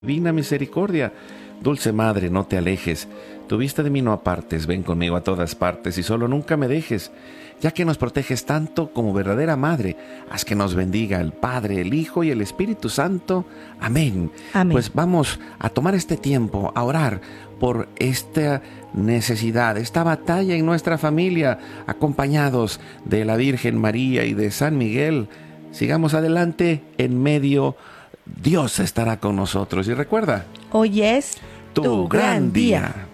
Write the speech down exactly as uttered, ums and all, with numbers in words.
Divina misericordia, dulce madre, no te alejes, tu vista de mí no apartes, ven conmigo a todas partes y solo nunca me dejes, ya que nos proteges tanto como verdadera madre, haz que nos bendiga el Padre, el Hijo y el Espíritu Santo. Amén. Amén. Pues vamos a tomar este tiempo, a orar por esta necesidad, esta batalla en nuestra familia, acompañados de la Virgen María y de San Miguel. Sigamos adelante en medio. Dios estará con nosotros. Y recuerda, Hoy es tu, gran día.